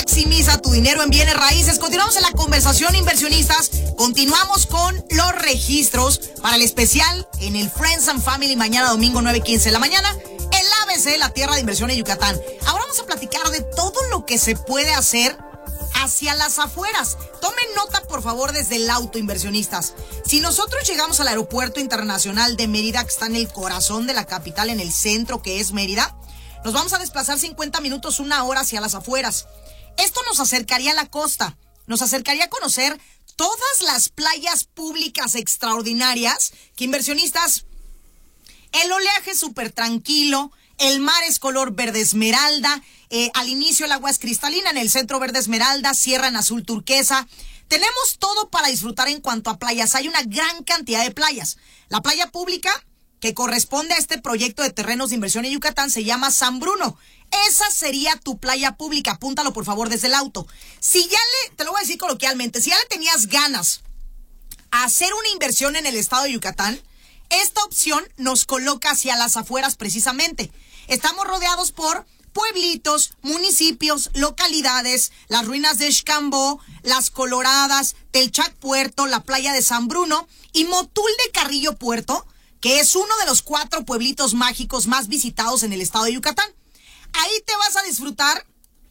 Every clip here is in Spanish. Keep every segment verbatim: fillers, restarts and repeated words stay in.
Maximiza tu dinero en bienes raíces. Continuamos en la conversación, inversionistas. Continuamos con los registros para el especial en el Friends and Family mañana domingo nueve quince de la mañana. El A B C, la tierra de inversión en Yucatán. Ahora vamos a platicar de todo lo que se puede hacer hacia las afueras. Tomen nota, por favor, desde el auto, inversionistas. Si nosotros llegamos al aeropuerto internacional de Mérida, que está en el corazón de la capital, en el centro que es Mérida, nos vamos a desplazar cincuenta minutos, una hora hacia las afueras. Esto nos acercaría a la costa, nos acercaría a conocer todas las playas públicas extraordinarias que, inversionistas, el oleaje es súper tranquilo, el mar es color verde esmeralda, eh, al inicio el agua es cristalina, en el centro verde esmeralda, cierra en azul turquesa. Tenemos todo para disfrutar en cuanto a playas. Hay una gran cantidad de playas. La playa pública que corresponde a este proyecto de terrenos de inversión en Yucatán se llama San Bruno. Esa sería tu playa pública. Apúntalo, por favor, desde el auto. Si ya le, te lo voy a decir coloquialmente, si ya le tenías ganas a hacer una inversión en el estado de Yucatán, esta opción nos coloca hacia las afueras precisamente. Estamos rodeados por pueblitos, municipios, localidades, las ruinas de Xcambó, Las Coloradas, Telchac Puerto, la playa de San Bruno y Motul de Carrillo Puerto, que es uno de los cuatro pueblitos mágicos más visitados en el estado de Yucatán. Ahí te vas a disfrutar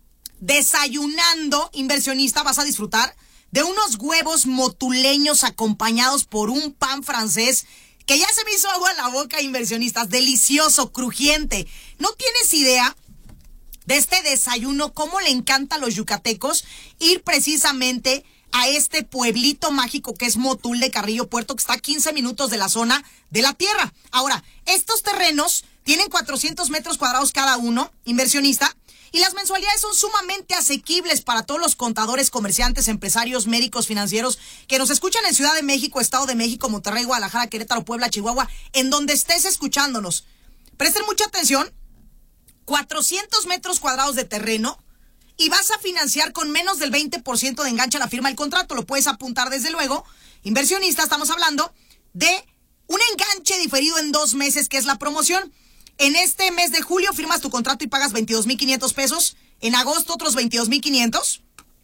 desayunando, inversionista, vas a disfrutar de unos huevos motuleños acompañados por un pan francés que ya se me hizo agua en la boca, inversionistas. Delicioso, crujiente. No tienes idea de este desayuno, cómo le encanta a los yucatecos ir precisamente a este pueblito mágico que es Motul de Carrillo Puerto, que está a quince minutos de la zona de la tierra. Ahora, estos terrenos tienen cuatrocientos metros cuadrados cada uno, inversionista, y las mensualidades son sumamente asequibles para todos los contadores, comerciantes, empresarios, médicos, financieros que nos escuchan en Ciudad de México, Estado de México, Monterrey, Guadalajara, Querétaro, Puebla, Chihuahua, en donde estés escuchándonos. Presten mucha atención. cuatrocientos metros cuadrados de terreno y vas a financiar con menos del veinte por ciento de enganche a la firma del contrato. Lo puedes apuntar desde luego. Inversionista, estamos hablando de un enganche diferido en dos meses, que es la promoción. En este mes de julio firmas tu contrato y pagas veintidós mil quinientos pesos. En agosto otros veintidós mil quinientos.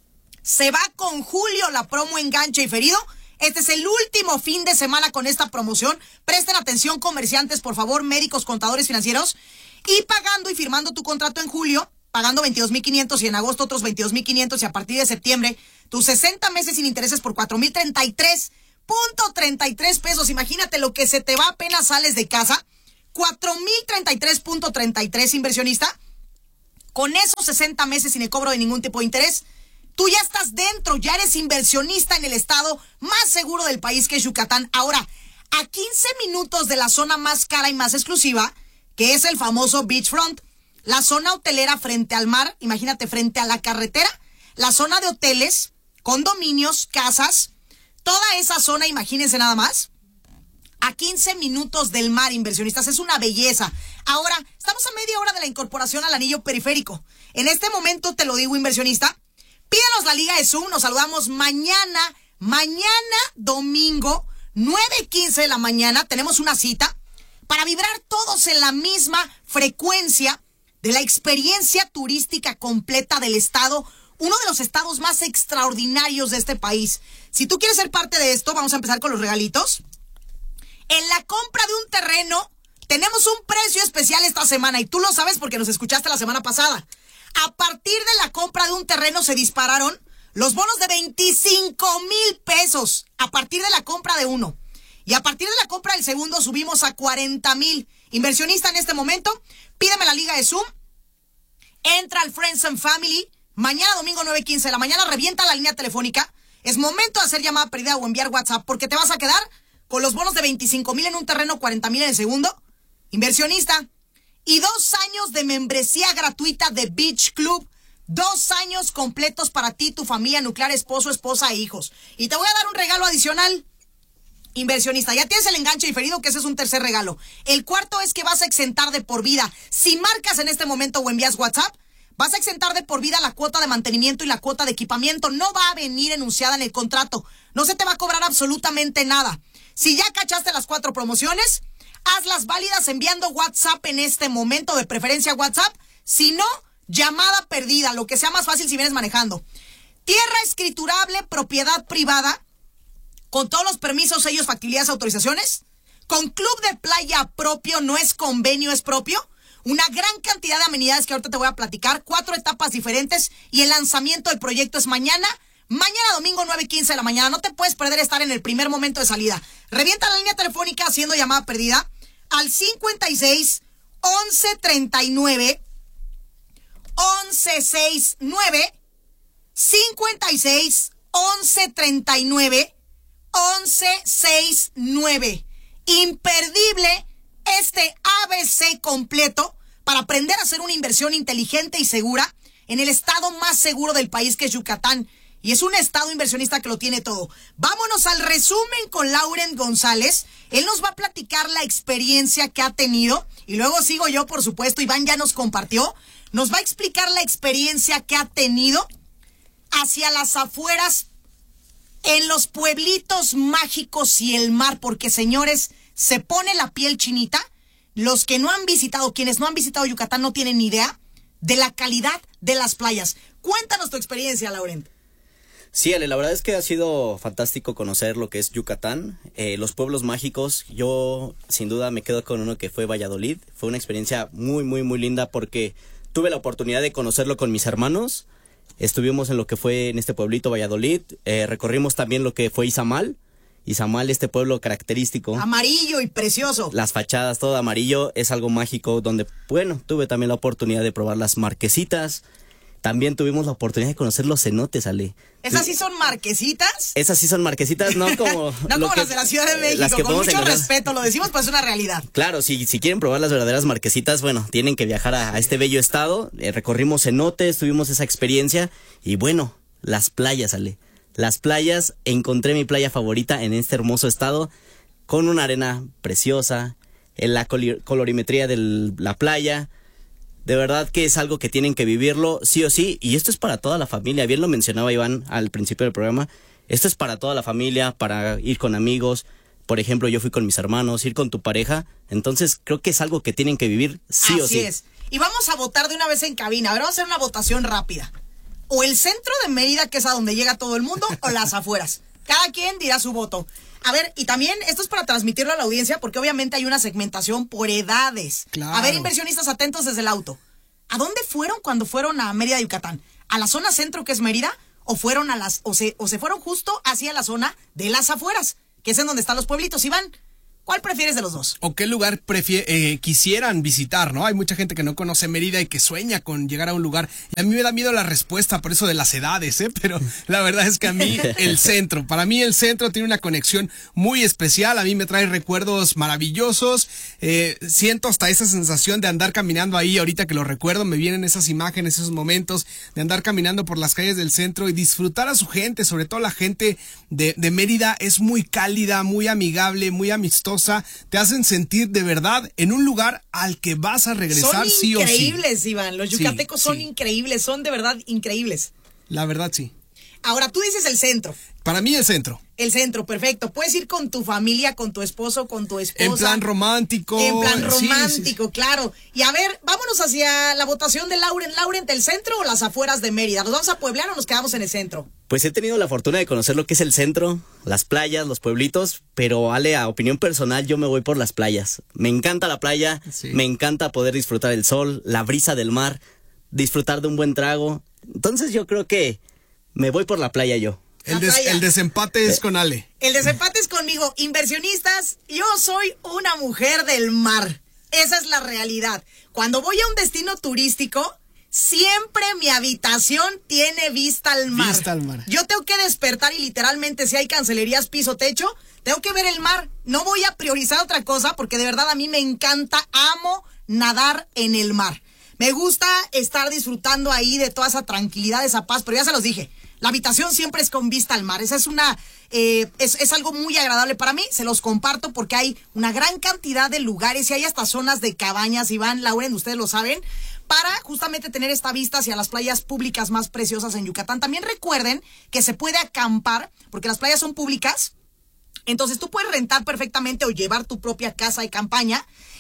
Se va con julio la promo enganche diferido. Este es el último fin de semana con esta promoción. Presten atención, comerciantes, por favor, médicos, contadores financieros. Y pagando y firmando tu contrato en julio, pagando veintidós mil quinientos y en agosto otros veintidós mil quinientos y a partir de septiembre, tus sesenta meses sin intereses por cuatro mil treinta y tres punto treinta y tres pesos. Imagínate lo que se te va apenas sales de casa. cuatro mil treinta y tres punto treinta y tres, inversionista. Con esos sesenta meses sin el cobro de ningún tipo de interés, tú ya estás dentro, ya eres inversionista en el estado más seguro del país, que es Yucatán. Ahora, a quince minutos de la zona más cara y más exclusiva, que es el famoso Beachfront, la zona hotelera frente al mar, imagínate, frente a la carretera, la zona de hoteles, condominios, casas, toda esa zona, imagínense nada más, a quince minutos del mar, inversionistas, es una belleza. Ahora, estamos a media hora de la incorporación al anillo periférico. En este momento, te lo digo, inversionista, pídanos la liga de Zoom, nos saludamos mañana, mañana domingo, nueve quince de la mañana, tenemos una cita para vibrar todos en la misma frecuencia de la experiencia turística completa del estado, uno de los estados más extraordinarios de este país. Si tú quieres ser parte de esto, vamos a empezar con los regalitos. En la compra de un terreno, tenemos un precio especial esta semana, y tú lo sabes porque nos escuchaste la semana pasada. A partir de la compra de un terreno se dispararon los bonos de veinticinco mil pesos, a partir de la compra de uno. Y a partir de la compra del segundo subimos a cuarenta mil. Inversionista, en este momento, pídeme la liga de Zoom. Entra al Friends and Family. Mañana domingo nueve quince de la mañana, revienta la línea telefónica. Es momento de hacer llamada perdida o enviar WhatsApp, porque te vas a quedar con los bonos de veinticinco mil en un terreno, cuarenta mil en el segundo. Inversionista. Y dos años de membresía gratuita de Beach Club. Dos años completos para ti, tu familia nuclear, esposo, esposa e hijos. Y te voy a dar un regalo adicional. Inversionista, ya tienes el enganche diferido, que ese es un tercer regalo. El cuarto es que vas a exentar de por vida. Si marcas en este momento o envías WhatsApp, vas a exentar de por vida la cuota de mantenimiento y la cuota de equipamiento. No va a venir enunciada en el contrato. No se te va a cobrar absolutamente nada. Si ya cachaste las cuatro promociones, hazlas válidas enviando WhatsApp en este momento, de preferencia WhatsApp. Si no, llamada perdida, lo que sea más fácil si vienes manejando. Tierra escriturable, propiedad privada, con todos los permisos, sellos, facilidades, autorizaciones, con club de playa propio, no es convenio, es propio, una gran cantidad de amenidades que ahorita te voy a platicar, cuatro etapas diferentes y el lanzamiento del proyecto es mañana, mañana domingo nueve quince de la mañana, no te puedes perder estar en el primer momento de salida. Revienta la línea telefónica haciendo llamada perdida al cincuenta y seis, once treinta y nueve, once sesenta y nueve, cincuenta y seis, once treinta y nueve, once sesenta y nueve. Imperdible este A B C completo para aprender a hacer una inversión inteligente y segura en el estado más seguro del país, que es Yucatán. Y es un estado inversionista que lo tiene todo. Vámonos al resumen con Laurent González. Él nos va a platicar la experiencia que ha tenido. Y luego sigo yo, por supuesto. Iván ya nos compartió. Nos va a explicar la experiencia que ha tenido hacia las afueras, en los pueblitos mágicos y el mar. Porque, señores, se pone la piel chinita. Los que no han visitado, quienes no han visitado Yucatán, no tienen ni idea de la calidad de las playas. Cuéntanos tu experiencia, Laurent. Sí, Ale, la verdad es que ha sido fantástico conocer lo que es Yucatán, eh, los pueblos mágicos. Yo sin duda me quedo con uno que fue Valladolid. Fue una experiencia muy, muy, muy linda porque tuve la oportunidad de conocerlo con mis hermanos. Estuvimos en lo que fue en este pueblito Valladolid, eh, recorrimos también lo que fue Izamal. Izamal, este pueblo característico. Amarillo y precioso. Las fachadas, todo amarillo, es algo mágico donde, bueno, tuve también la oportunidad de probar las marquesitas. También tuvimos la oportunidad de conocer los cenotes, Ale. ¿Esas sí son marquesitas? Esas sí son marquesitas, no como... no como que, las de la Ciudad de México, las que con mucho encontrar. Respeto, lo decimos, pues es una realidad. Claro, si, si quieren probar las verdaderas marquesitas, bueno, tienen que viajar a, a este bello estado. Eh, recorrimos cenotes, tuvimos esa experiencia y bueno, las playas, Ale. Las playas, encontré mi playa favorita en este hermoso estado, con una arena preciosa, en la colorimetría de la playa. De verdad que es algo que tienen que vivirlo sí o sí, y esto es para toda la familia. Bien lo mencionaba Iván al principio del programa, esto es para toda la familia, para ir con amigos. Por ejemplo, yo fui con mis hermanos, ir con tu pareja, entonces creo que es algo que tienen que vivir sí Así o sí. Así es, y vamos a votar de una vez en cabina. A ver, vamos a hacer una votación rápida. O el centro de Mérida, que es a donde llega todo el mundo, o las afueras. Cada quien dirá su voto. A ver, y también esto es para transmitirlo a la audiencia, porque obviamente hay una segmentación por edades. Claro. A ver, inversionistas atentos desde el auto. ¿A dónde fueron cuando fueron a Mérida, Yucatán? ¿A la zona centro, que es Mérida? ¿O fueron a las, o se, o se fueron justo hacia la zona de las afueras, que es en donde están los pueblitos? Iván, ¿cuál prefieres de los dos? ¿O qué lugar prefie- eh, quisieran visitar, no? Hay mucha gente que no conoce Mérida y que sueña con llegar a un lugar. Y a mí me da miedo la respuesta por eso de las edades, ¿eh? Pero la verdad es que a mí el centro, para mí el centro tiene una conexión muy especial. A mí me trae recuerdos maravillosos. Eh, siento hasta esa sensación de andar caminando ahí. Ahorita que lo recuerdo, me vienen esas imágenes, esos momentos de andar caminando por las calles del centro y disfrutar a su gente. Sobre todo la gente de, de Mérida es muy cálida, muy amigable, muy amistosa. Te hacen sentir de verdad en un lugar al que vas a regresar son sí o sí. Son increíbles, Iván. Los yucatecos sí, son sí. increíbles, son de verdad increíbles. La verdad, sí. Ahora, tú dices el centro. Para mí el centro. El centro, perfecto. Puedes ir con tu familia, con tu esposo, con tu esposa. En plan romántico. En plan romántico, sí, sí. claro. Y a ver, vámonos hacia la votación de Laurent. Laurent, ¿el centro o las afueras de Mérida? ¿Nos vamos a pueblar o nos quedamos en el centro? Pues he tenido la fortuna de conocer lo que es el centro, las playas, los pueblitos, pero Ale, a opinión personal, yo me voy por las playas. Me encanta la playa, Sí. me encanta poder disfrutar el sol, la brisa del mar, disfrutar de un buen trago. Entonces yo creo que me voy por la playa yo. El, des- el desempate es con Ale. El desempate es conmigo. Inversionistas, yo soy una mujer del mar. Esa es la realidad. Cuando voy a un destino turístico, siempre mi habitación tiene vista al mar. Vista al mar. Yo tengo que despertar y literalmente, si hay cancelerías piso techo, tengo que ver el mar. No voy a priorizar otra cosa porque de verdad a mí me encanta, amo nadar en el mar. Me gusta estar disfrutando ahí de toda esa tranquilidad, esa paz, pero ya se los dije. La habitación siempre es con vista al mar. Esa es una, eh, es, es algo muy agradable para mí. Se los comparto porque hay una gran cantidad de lugares y hay hasta zonas de cabañas, Iván, Lauren, ustedes lo saben, para justamente tener esta vista hacia las playas públicas más preciosas en Yucatán. También recuerden que se puede acampar porque las playas son públicas. Entonces tú puedes rentar perfectamente o llevar tu propia casa de campaña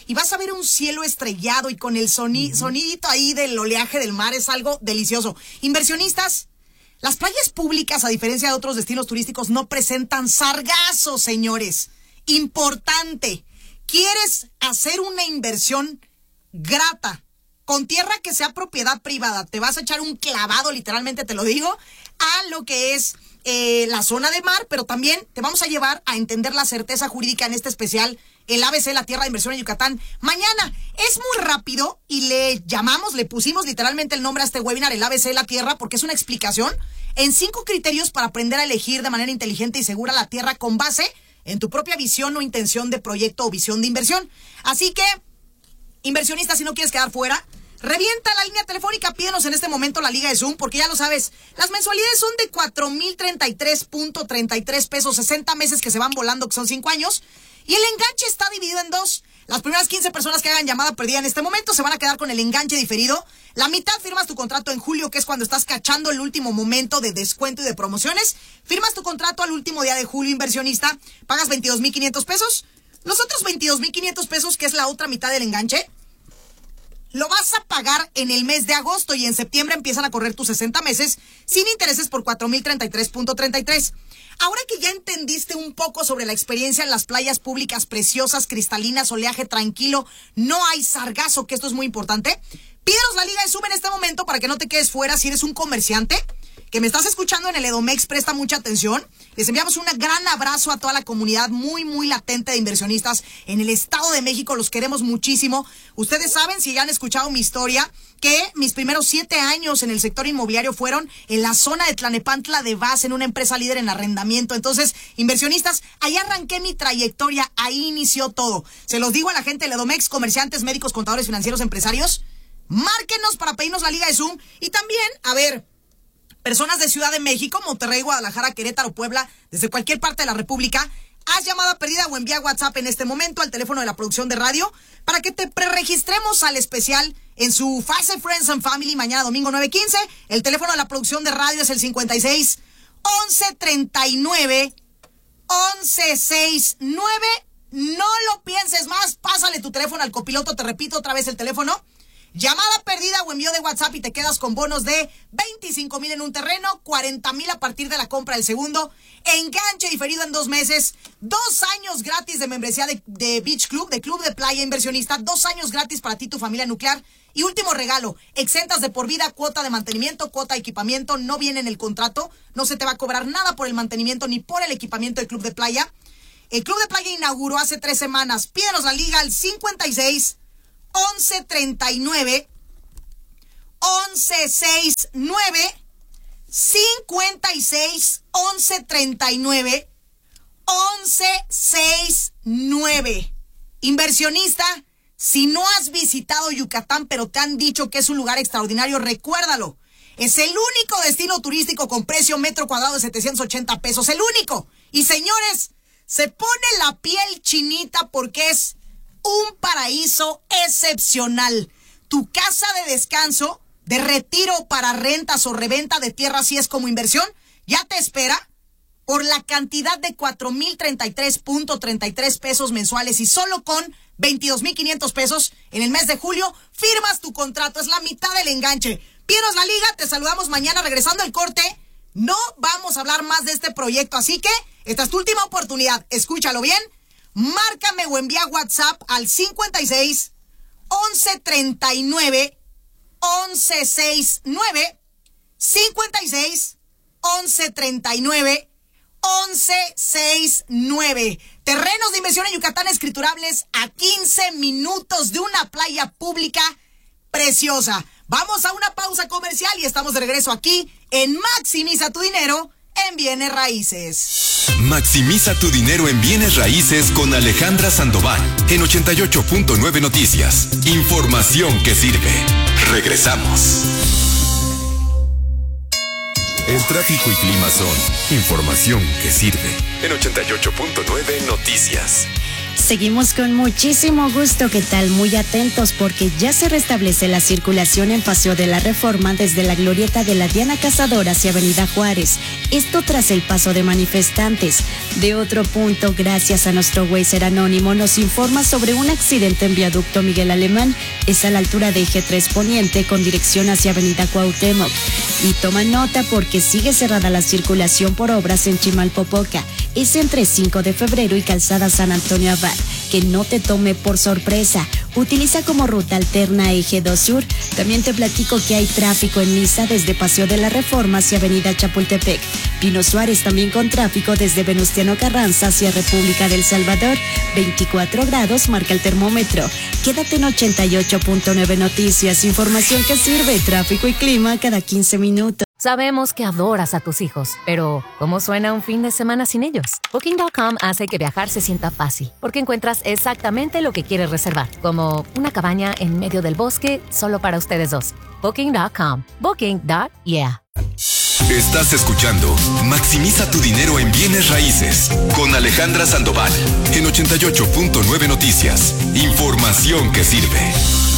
y vas a ver un cielo estrellado y con el soni- uh-huh. sonidito ahí del oleaje del mar. Es algo delicioso. Inversionistas, las playas públicas, a diferencia de otros destinos turísticos, no presentan sargazos, señores. Importante. ¿Quieres hacer una inversión grata con tierra que sea propiedad privada? Te vas a echar un clavado, literalmente te lo digo, a lo que es eh, la zona de mar, pero también te vamos a llevar a entender la certeza jurídica en este especial, el A B C, la Tierra de Inversión en Yucatán. Mañana es muy rápido y le llamamos, le pusimos literalmente el nombre a este webinar, el A B C de la Tierra, porque es una explicación en cinco criterios para aprender a elegir de manera inteligente y segura la tierra con base en tu propia visión o intención de proyecto o visión de inversión. Así que, inversionista, si no quieres quedar fuera, revienta la línea telefónica, pídenos en este momento la liga de Zoom, porque ya lo sabes, las mensualidades son de cuatro mil treinta y tres punto treinta y tres pesos, sesenta meses que se van volando, que son cinco años, y el enganche está dividido en dos. Las primeras quince personas que hagan llamada perdida en este momento se van a quedar con el enganche diferido. La mitad firmas tu contrato en julio, que es cuando estás cachando el último momento de descuento y de promociones. Firmas tu contrato al último día de julio, inversionista, pagas veintidós mil quinientos pesos. Los otros veintidós mil quinientos pesos, que es la otra mitad del enganche, lo vas a pagar en el mes de agosto y en septiembre empiezan a correr tus sesenta meses sin intereses por cuatro mil treinta y tres punto treinta y tres. Ahora que ya entendiste un poco sobre la experiencia en las playas públicas preciosas, cristalinas, oleaje tranquilo, no hay sargazo, que esto es muy importante, pídenos la liga de Zoom en este momento para que no te quedes fuera. Si eres un comerciante que me estás escuchando en el Edomex, presta mucha atención. Les enviamos un gran abrazo a toda la comunidad muy, muy latente de inversionistas en el Estado de México. Los queremos muchísimo. Ustedes saben, si ya han escuchado mi historia, que mis primeros siete años en el sector inmobiliario fueron en la zona de Tlanepantla de Vaz, en una empresa líder en arrendamiento. Entonces, inversionistas, ahí arranqué mi trayectoria, ahí inició todo. Se los digo a la gente del Edomex, comerciantes, médicos, contadores, financieros, empresarios, márquenos para pedirnos la liga de Zoom. Y también, a ver, personas de Ciudad de México, Monterrey, Guadalajara, Querétaro, Puebla, desde cualquier parte de la República, haz llamada perdida o envía WhatsApp en este momento al teléfono de la producción de radio para que te preregistremos al especial en su fase Friends and Family mañana domingo nueve quince. El teléfono de la producción de radio es el cincuenta y seis, once treinta y nueve, once sesenta y nueve. No lo pienses más, pásale tu teléfono al copiloto, te repito otra vez el teléfono. Llamada perdida o envío de WhatsApp y te quedas con bonos de veinticinco mil en un terreno, cuarenta mil a partir de la compra del segundo, enganche diferido en dos meses, dos años gratis de membresía de, de Beach Club, de Club de Playa Inversionista, dos años gratis para ti y tu familia nuclear. Y último regalo, exentas de por vida, cuota de mantenimiento, cuota de equipamiento, no viene en el contrato, no se te va a cobrar nada por el mantenimiento ni por el equipamiento del Club de Playa. El Club de Playa inauguró hace tres semanas. Pídenos la liga al cincuenta y seis, once treinta y nueve, once sesenta y nueve, cincuenta y seis, once treinta y nueve, once sesenta y nueve. Inversionista, si no has visitado Yucatán, pero te han dicho que es un lugar extraordinario, recuérdalo. Es el único destino turístico con precio metro cuadrado de setecientos ochenta pesos. El único. Y señores, se pone la piel chinita porque es un paraíso excepcional. Tu casa de descanso, de retiro para rentas o reventa de tierra, si es como inversión, ya te espera por la cantidad de cuatro mil treinta y tres punto treinta y tres pesos mensuales y solo con veintidós mil quinientos pesos en el mes de julio firmas tu contrato. Es la mitad del enganche. Pídenos la liga, te saludamos mañana regresando al corte. No vamos a hablar más de este proyecto, así que esta es tu última oportunidad. Escúchalo bien. Márcame o envía WhatsApp al cincuenta y seis, once treinta y nueve, once sesenta y nueve, cincuenta y seis, once treinta y nueve, once sesenta y nueve. Terrenos de inversión en Yucatán escriturables a quince minutos de una playa pública preciosa. Vamos a una pausa comercial y estamos de regreso aquí en Maximiza tu Dinero en Bienes Raíces. Maximiza tu dinero en Bienes Raíces con Alejandra Sandoval en ochenta y ocho punto nueve Noticias. Información que sirve. Regresamos. El tráfico y clima son información que sirve en ochenta y ocho punto nueve Noticias. Seguimos con muchísimo gusto, ¿qué tal? Muy atentos porque ya se restablece la circulación en Paseo de la Reforma desde la glorieta de la Diana Cazadora hacia Avenida Juárez. Esto tras el paso de manifestantes. De otro punto, gracias a nuestro Wazer anónimo, nos informa sobre un accidente en viaducto Miguel Alemán. Es a la altura de Eje tres Poniente con dirección hacia Avenida Cuauhtémoc. Y toma nota porque sigue cerrada la circulación por obras en Chimalpopoca. Es entre cinco de febrero y Calzada San Antonio Abad. Que no te tome por sorpresa. Utiliza como ruta alterna Eje dos Sur. También te platico que hay tráfico en Niza desde Paseo de la Reforma hacia Avenida Chapultepec. Pino Suárez también con tráfico desde Venustiano Carranza hacia República del Salvador. veinticuatro grados marca el termómetro. Quédate en ochenta y ocho punto nueve Noticias. Información que sirve, tráfico y clima cada quince minutos. Sabemos que adoras a tus hijos, pero ¿cómo suena un fin de semana sin ellos? Booking punto com hace que viajar se sienta fácil, porque encuentras exactamente lo que quieres reservar, como una cabaña en medio del bosque solo para ustedes dos. Booking punto com. Booking. Yeah. Estás escuchando Maximiza tu dinero en bienes raíces con Alejandra Sandoval en ochenta y ocho punto nueve Noticias. Información que sirve.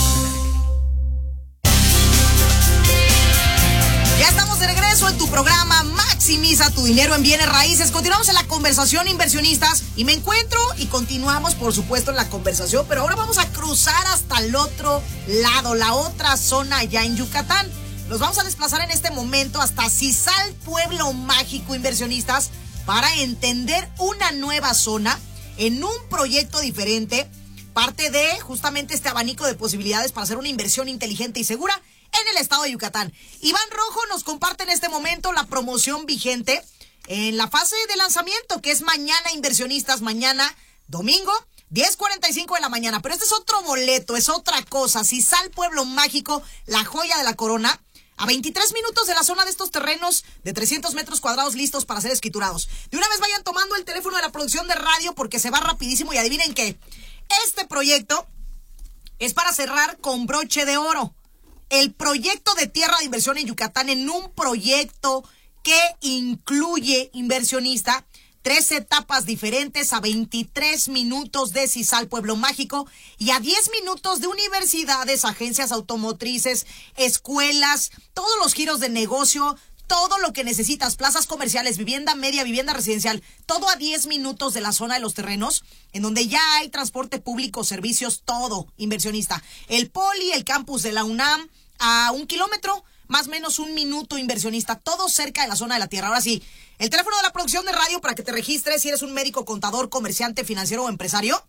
Ya estamos de regreso en tu programa Maximiza tu dinero en bienes raíces. Continuamos en la conversación, inversionistas, y me encuentro y continuamos, por supuesto, en la conversación, pero ahora vamos a cruzar hasta el otro lado, la otra zona allá en Yucatán. Nos vamos a desplazar en este momento hasta Cizal, Pueblo Mágico, inversionistas, para entender una nueva zona en un proyecto diferente, parte de justamente este abanico de posibilidades para hacer una inversión inteligente y segura en el estado de Yucatán. Iván Rojo nos comparte en este momento la promoción vigente en la fase de lanzamiento, que es mañana, inversionistas, mañana, domingo, diez cuarenta y cinco de la mañana. Pero este es otro boleto, es otra cosa. Cizal, Pueblo Mágico, la joya de la corona, a veintitrés minutos de la zona de estos terrenos de trescientos metros cuadrados listos para ser escriturados. De una vez vayan tomando el teléfono de la producción de radio porque se va rapidísimo, y adivinen qué, este proyecto es para cerrar con broche de oro. El proyecto de tierra de inversión en Yucatán, en un proyecto que incluye, inversionista, tres etapas diferentes a veintitrés minutos de Cizal, Pueblo Mágico, y a diez minutos de universidades, agencias automotrices, escuelas, todos los giros de negocio, todo lo que necesitas, plazas comerciales, vivienda media, vivienda residencial, todo a diez minutos de la zona de los terrenos, en donde ya hay transporte público, servicios, todo, inversionista. El Poli, el campus de la UNAM, a un kilómetro, más o menos un minuto, inversionista, todo cerca de la zona de la tierra. Ahora sí, el teléfono de la producción de radio para que te registres si eres un médico, contador, comerciante, financiero o empresario.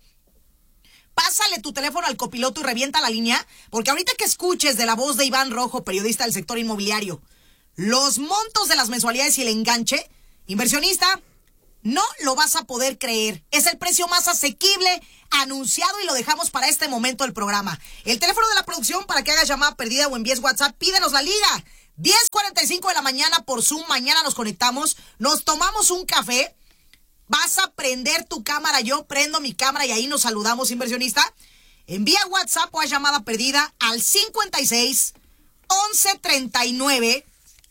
Pásale tu teléfono al copiloto y revienta la línea, porque ahorita que escuches de la voz de Iván Rojo, periodista del sector inmobiliario, los montos de las mensualidades y el enganche, inversionista, no lo vas a poder creer. Es el precio más asequible anunciado y lo dejamos para este momento del programa. El teléfono de la producción para que hagas llamada perdida o envíes WhatsApp, pídenos la liga. diez cuarenta y cinco de la mañana por Zoom, mañana nos conectamos, nos tomamos un café, vas a prender tu cámara, yo prendo mi cámara y ahí nos saludamos, inversionista. Envía WhatsApp o a llamada perdida al cincuenta y seis, once treinta y nueve,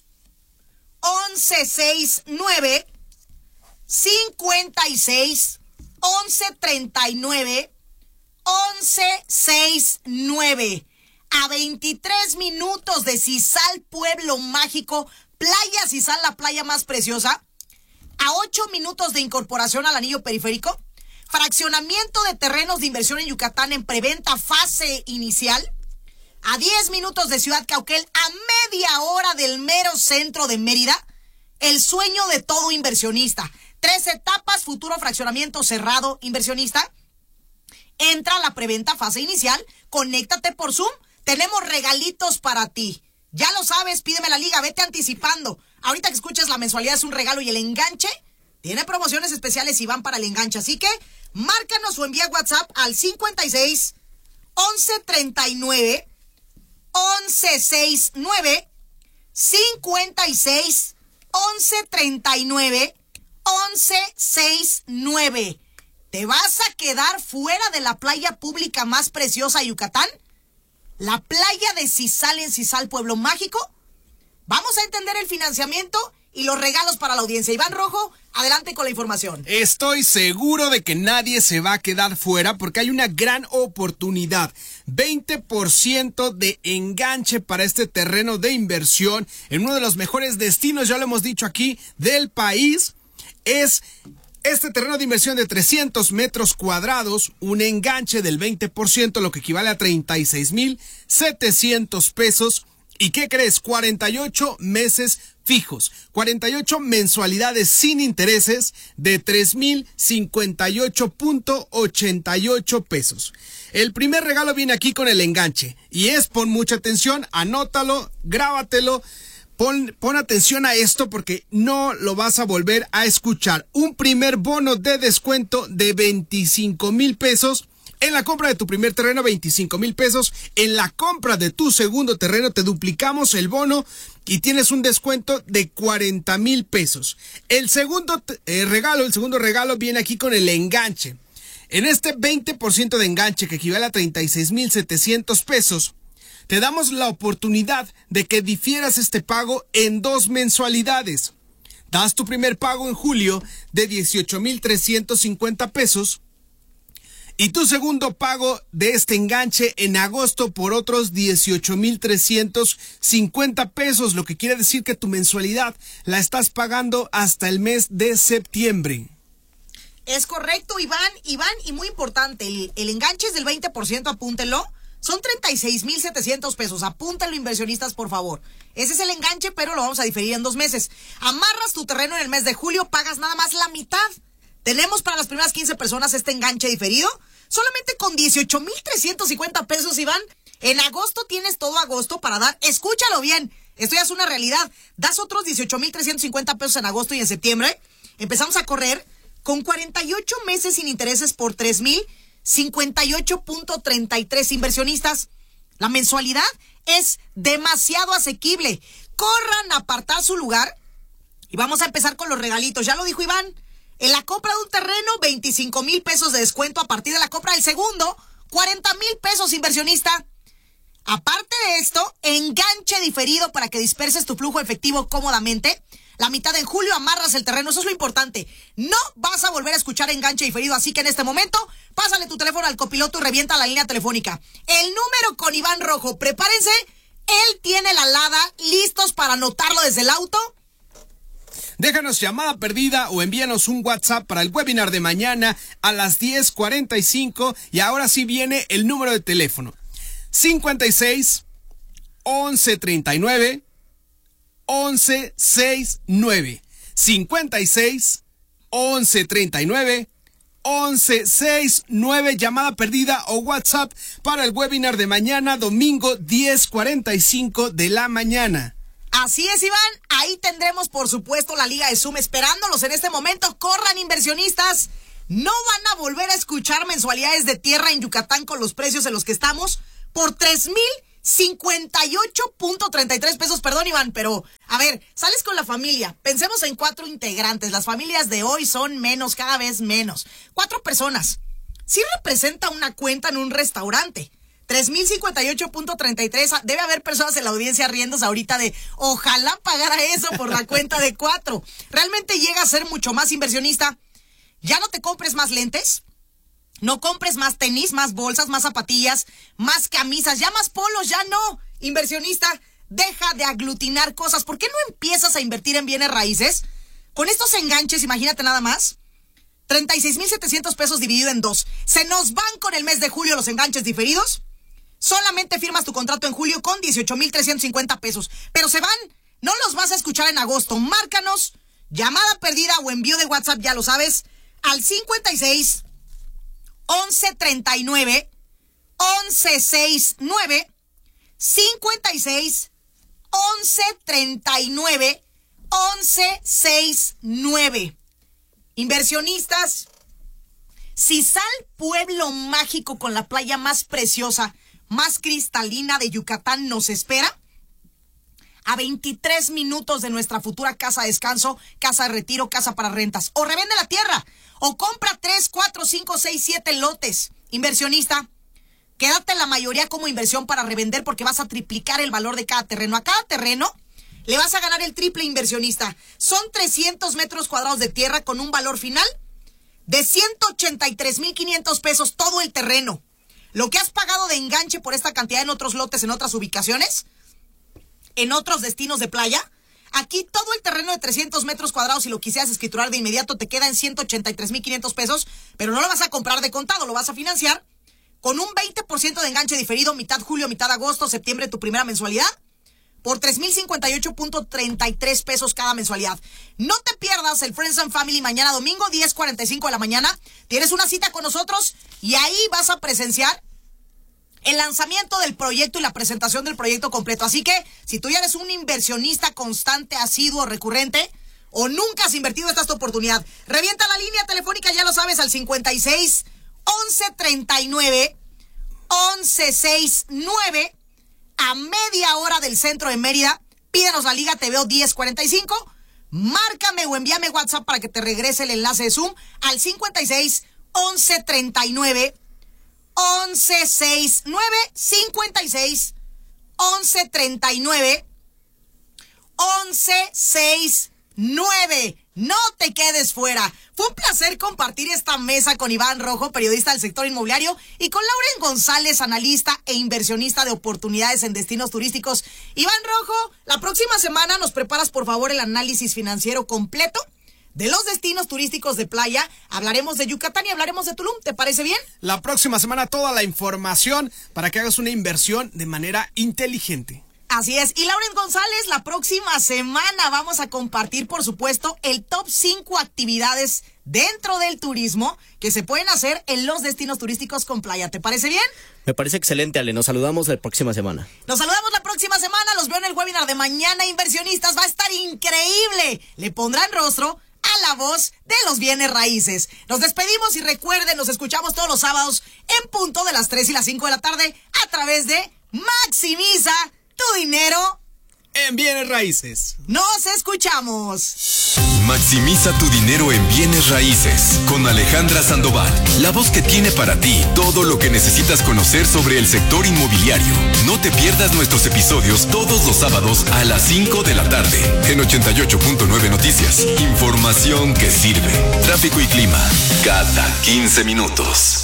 once sesenta y nueve, cincuenta y seis, once treinta y nueve, once sesenta y nueve. A veintitrés minutos de Cizal, Pueblo Mágico, Playa Cizal, la playa más preciosa. A ocho minutos de incorporación al anillo periférico. Fraccionamiento de terrenos de inversión en Yucatán en preventa fase inicial. A diez minutos de Ciudad Cauquel, a media hora del mero centro de Mérida. El sueño de todo inversionista. Tres etapas, futuro fraccionamiento cerrado, inversionista. Entra a la preventa fase inicial, conéctate por Zoom, tenemos regalitos para ti. Ya lo sabes, pídeme la liga, vete anticipando. Ahorita que escuches la mensualidad es un regalo y el enganche tiene promociones especiales y van para el enganche. Así que márcanos o envía WhatsApp al cincuenta y seis, once treinta y nueve, once sesenta y nueve, cincuenta y seis, once treinta y nueve, once sesenta y nueve. ¿Te vas a quedar fuera de la playa pública más preciosa de Yucatán? La playa de Cizal en Cizal, Pueblo Mágico. Vamos a entender el financiamiento y los regalos para la audiencia. Iván Rojo, adelante con la información. Estoy seguro de que nadie se va a quedar fuera porque hay una gran oportunidad. veinte por ciento de enganche para este terreno de inversión en uno de los mejores destinos, ya lo hemos dicho aquí, del país. Es este terreno de inversión de trescientos metros cuadrados, un enganche del veinte por ciento, lo que equivale a treinta y seis mil setecientos pesos. ¿Y qué crees? cuarenta y ocho meses fijos, cuarenta y ocho mensualidades sin intereses de tres mil cincuenta y ocho punto ochenta y ocho pesos. El primer regalo viene aquí con el enganche y es, pon mucha atención, anótalo, grábatelo, pon, pon atención a esto porque no lo vas a volver a escuchar. Un primer bono de descuento de veinticinco mil pesos. En la compra de tu primer terreno, veinticinco mil pesos. En la compra de tu segundo terreno, te duplicamos el bono y tienes un descuento de cuarenta mil pesos. El segundo eh, regalo, el segundo regalo viene aquí con el enganche. En este veinte por ciento de enganche, que equivale a treinta y seis mil setecientos pesos, te damos la oportunidad de que difieras este pago en dos mensualidades. Das tu primer pago en julio de dieciocho mil trescientos cincuenta pesos. Y tu segundo pago de este enganche en agosto por otros dieciocho mil trescientos cincuenta pesos, lo que quiere decir que tu mensualidad la estás pagando hasta el mes de septiembre. Es correcto, Iván, Iván, y muy importante, el, el enganche es del veinte por ciento, apúntenlo, son treinta y seis mil setecientos pesos, apúntenlo, inversionistas, por favor. Ese es el enganche, pero lo vamos a diferir en dos meses. Amarras tu terreno en el mes de julio, pagas nada más la mitad. Tenemos para las primeras quince personas este enganche diferido, solamente con dieciocho mil trescientos cincuenta pesos, Iván. En agosto tienes todo agosto para dar, escúchalo bien, esto ya es una realidad, das otros dieciocho mil trescientos cincuenta pesos en agosto y en septiembre, empezamos a correr con cuarenta y ocho meses sin intereses por tres mil cincuenta y ocho punto treinta y tres inversionistas. La mensualidad es demasiado asequible. Corran a apartar su lugar y vamos a empezar con los regalitos, ya lo dijo Iván. En la compra de un terreno, veinticinco mil pesos de descuento a partir de la compra del segundo, cuarenta mil pesos, inversionista. Aparte de esto, enganche diferido para que disperses tu flujo efectivo cómodamente. La mitad en julio amarras el terreno, eso es lo importante. No vas a volver a escuchar enganche diferido, así que en este momento, pásale tu teléfono al copiloto y revienta la línea telefónica. El número con Iván Rojo, prepárense, él tiene la alada, listos para anotarlo desde el auto. Déjanos llamada perdida o envíanos un WhatsApp para el webinar de mañana a las diez cuarenta y cinco. Y ahora sí viene el número de teléfono. cincuenta y seis, once treinta y nueve, once sesenta y nueve. cincuenta y seis, once treinta y nueve, once sesenta y nueve. Llamada perdida o WhatsApp para el webinar de mañana, domingo diez cuarenta y cinco de la mañana. Así es, Iván, ahí tendremos por supuesto la Liga de Zoom esperándolos en este momento. Corran, inversionistas, no van a volver a escuchar mensualidades de tierra en Yucatán con los precios en los que estamos por tres mil cincuenta y ocho punto treinta y tres pesos, perdón, Iván, pero a ver, sales con la familia, pensemos en cuatro integrantes, las familias de hoy son menos, cada vez menos, cuatro personas, sí representa una cuenta en un restaurante. tres mil cincuenta y ocho punto treinta y tres, debe haber personas en la audiencia riéndose ahorita de ojalá pagara eso por la cuenta de cuatro. Realmente llega a ser mucho más, inversionista. Ya no te compres más lentes, no compres más tenis, más bolsas, más zapatillas, más camisas, ya más polos, ya no. Inversionista, deja de aglutinar cosas. ¿Por qué no empiezas a invertir en bienes raíces? Con estos enganches, imagínate nada más, treinta y seis mil setecientos pesos dividido en dos. Se nos van con el mes de julio los enganches diferidos. Solamente firmas tu contrato en julio con dieciocho mil trescientos cincuenta pesos. Pero se van, no los vas a escuchar en agosto. Márcanos, llamada perdida o envío de WhatsApp, ya lo sabes, al cincuenta y seis, once treinta y nueve, once sesenta y nueve, cincuenta y seis, once treinta y nueve, once sesenta y nueve. Inversionistas, Sisal, pueblo mágico con la playa más preciosa, más cristalina de Yucatán, nos espera a veintitrés minutos de nuestra futura casa de descanso, casa de retiro, casa para rentas. O revende la tierra, o compra tres, cuatro, cinco, seis, siete lotes. Inversionista, quédate la mayoría como inversión para revender porque vas a triplicar el valor de cada terreno. A cada terreno le vas a ganar el triple, inversionista. Son trescientos metros cuadrados de tierra con un valor final de ciento ochenta y tres mil quinientos pesos todo el terreno. Lo que has pagado de enganche por esta cantidad en otros lotes, en otras ubicaciones, en otros destinos de playa, aquí todo el terreno de trescientos metros cuadrados, si lo quisieras escriturar de inmediato, te queda en ciento ochenta y tres mil quinientos pesos, pero no lo vas a comprar de contado, lo vas a financiar con un veinte por ciento de enganche diferido, mitad julio, mitad agosto, septiembre, tu primera mensualidad, por tres mil cincuenta y ocho punto treinta y tres pesos cada mensualidad. No te pierdas el Friends and Family mañana domingo, diez cuarenta y cinco de la mañana. Tienes una cita con nosotros y ahí vas a presenciar el lanzamiento del proyecto y la presentación del proyecto completo. Así que, si tú ya eres un inversionista constante, asiduo, recurrente, o nunca has invertido, esta es tu oportunidad. Revienta la línea telefónica, ya lo sabes, al cincuenta y seis, once treinta y nueve, once sesenta y nueve, a media hora del centro de Mérida. Pídenos la Liga T V O diez cuarenta y cinco. Márcame o envíame WhatsApp para que te regrese el enlace de Zoom al cincuenta y seis, once treinta y nueve, once sesenta y nueve, cincuenta y seis, once treinta y nueve, once sesenta y nueve. No te quedes fuera. Fue un placer compartir esta mesa con Iván Rojo, periodista del sector inmobiliario, y con Lauren González, analista e inversionista de oportunidades en destinos turísticos. Iván Rojo, la próxima semana nos preparas, por favor, el análisis financiero completo de los destinos turísticos de playa. Hablaremos de Yucatán y hablaremos de Tulum. ¿Te parece bien? La próxima semana toda la información para que hagas una inversión de manera inteligente. Así es. Y Lauren González, la próxima semana vamos a compartir, por supuesto, el top cinco actividades dentro del turismo que se pueden hacer en los destinos turísticos con playa. ¿Te parece bien? Me parece excelente, Ale. Nos saludamos la próxima semana. Nos saludamos la próxima semana. Los veo en el webinar de mañana, inversionistas. Va a estar increíble. Le pondrán rostro a la voz de los bienes raíces. Nos despedimos y recuerden, nos escuchamos todos los sábados en punto de las tres y las cinco de la tarde a través de Maximiza tu dinero en bienes raíces. Nos escuchamos. Maximiza tu dinero en bienes raíces con Alejandra Sandoval, la voz que tiene para ti todo lo que necesitas conocer sobre el sector inmobiliario. No te pierdas nuestros episodios todos los sábados a las cinco de la tarde en ochenta y ocho punto nueve Noticias. Información que sirve. Tráfico y clima cada quince minutos.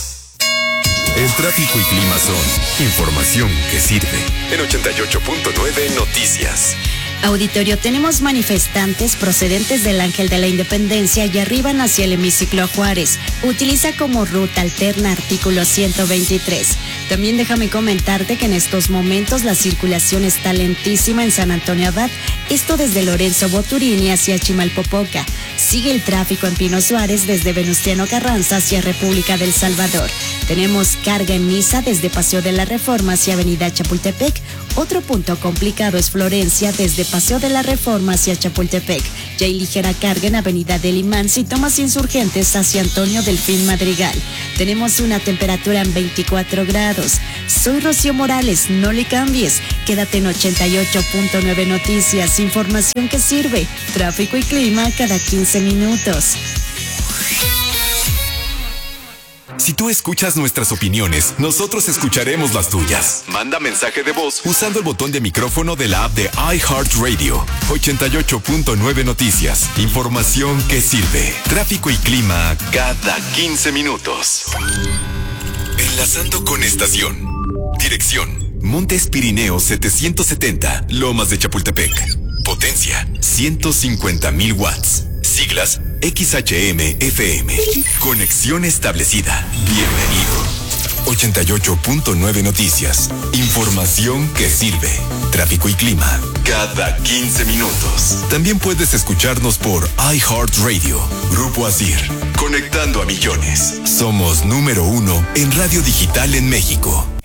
El tráfico y clima son información que sirve en ochenta y ocho punto nueve Noticias. Auditorio, tenemos manifestantes procedentes del Ángel de la Independencia y arriban hacia el hemiciclo a Juárez. Utiliza como ruta alterna artículo ciento veintitrés. También déjame comentarte que en estos momentos la circulación está lentísima en San Antonio Abad, esto desde Lorenzo Boturini hacia Chimalpopoca. Sigue el tráfico en Pino Suárez desde Venustiano Carranza hacia República del Salvador. Tenemos carga en Niza desde Paseo de la Reforma hacia Avenida Chapultepec. Otro punto complicado es Florencia desde Paseo de la Reforma hacia Chapultepec. Ya hay ligera carga en Avenida del Imán si tomas Insurgentes hacia Antonio Delfín Madrigal. Tenemos una temperatura en veinticuatro grados. Soy Rocío Morales, no le cambies. Quédate en ochenta y ocho punto nueve Noticias, información que sirve. Tráfico y clima cada quince minutos. Si tú escuchas nuestras opiniones, nosotros escucharemos las tuyas. Manda mensaje de voz usando el botón de micrófono de la app de iHeartRadio. ochenta y ocho punto nueve Noticias. Información que sirve. Tráfico y clima cada quince minutos. Enlazando con estación. Dirección: Montes Pirineos setecientos setenta, Lomas de Chapultepec. Potencia: ciento cincuenta mil watts. Siglas: X H M F M. Conexión establecida. Bienvenido. ochenta y ocho punto nueve Noticias. Información que sirve. Tráfico y clima cada quince minutos. También puedes escucharnos por iHeartRadio. Grupo Asir. Conectando a millones. Somos número uno en radio digital en México.